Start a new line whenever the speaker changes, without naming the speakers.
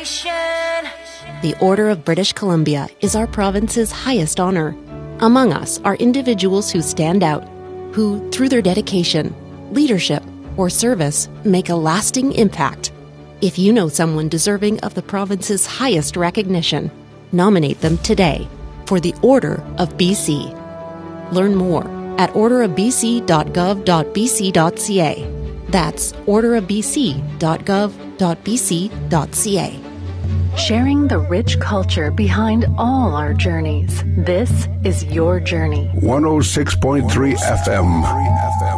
The Order of British Columbia is our province's highest honor. Among us are individuals who stand out, who, through their dedication, leadership, or service, make a lasting impact. If you know someone deserving of the province's highest recognition, nominate them today for the Order of BC. Learn more at orderofbc.gov.bc.ca. That's orderofbc.gov.bc.ca.
Sharing the rich culture behind all our journeys. This is your journey.
106.3 FM.